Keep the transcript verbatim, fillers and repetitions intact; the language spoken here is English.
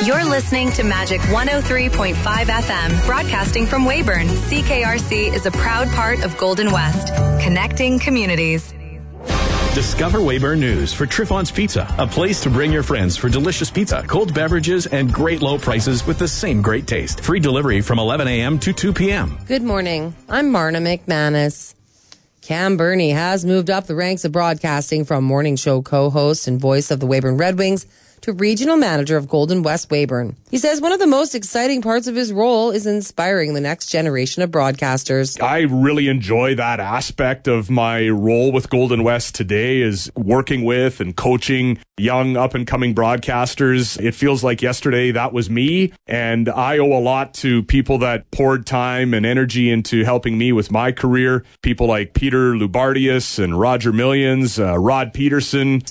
You're listening to Magic one oh three point five F M, broadcasting from Weyburn. C K R C is a proud part of Golden West, connecting communities. Discover Weyburn News for Triffon's Pizza, a place to bring your friends for delicious pizza, cold beverages, and great low prices with the same great taste. Free delivery from eleven a.m. to two p.m. Good morning. I'm Marna McManus. Cam Burney has moved up the ranks of broadcasting from morning show co-host and voice of the Weyburn Red Wings to regional manager of Golden West Weyburn. He says one of the most exciting parts of his role is inspiring the next generation of broadcasters. I really enjoy that aspect of my role with Golden West today, is working with and coaching young up-and-coming broadcasters. It feels like yesterday that was me, and I owe a lot to people that poured time and energy into helping me with my career. People like Peter Lubardius and Roger Millions, uh, Rod Peterson,